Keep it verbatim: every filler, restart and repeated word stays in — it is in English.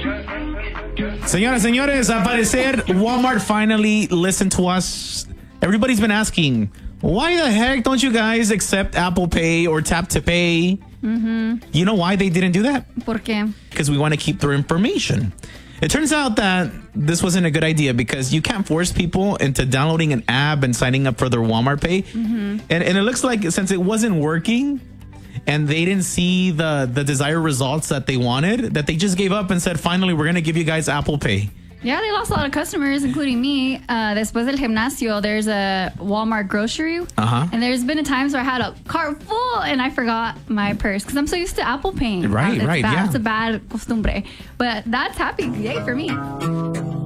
Señoras, señores, al parecer, Walmart finally listened to us. Everybody's been asking, why the heck don't you guys accept Apple Pay or Tap to Pay? Mm-hmm. You know why they didn't do that? ¿Por qué? Because we want to keep their information. It turns out that this wasn't a good idea because you can't force people into downloading an app and signing up for their Walmart Pay. Mm-hmm. And, and it looks like since it wasn't working and they didn't see the, the desired results that they wanted, that they just gave up and said, finally, we're going to give you guys Apple Pay. Yeah, they lost a lot of customers, including me. Uh, después del gimnasio, there's a Walmart grocery. Uh-huh. And there's been a times where I had a cart full and I forgot my purse because I'm so used to Apple Pay. Right, it's right, bad. yeah. It's a bad costumbre. But that's happy. Yay for me.